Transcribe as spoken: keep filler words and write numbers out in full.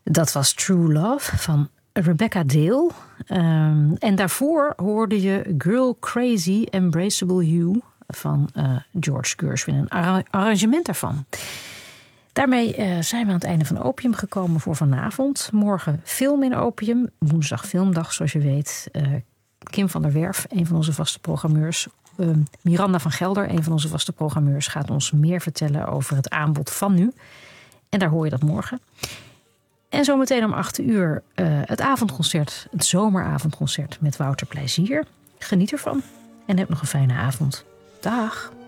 Dat was True Love van Rebecca Dale. Um, en daarvoor hoorde je Girl Crazy Embraceable You van uh, George Gershwin. Een arra- arrangement daarvan. Daarmee uh, zijn we aan het einde van Opium gekomen voor vanavond. Morgen film in Opium. Woensdag filmdag, zoals je weet. Uh, Kim van der Werf, een van onze vaste programmeurs. Uh, Miranda van Gelder, een van onze vaste programmeurs, gaat ons meer vertellen over het aanbod van nu. En daar hoor je dat morgen. En zometeen om acht uur uh, het avondconcert, het zomeravondconcert met Wouter Plezier. Geniet ervan en heb nog een fijne avond. Dag.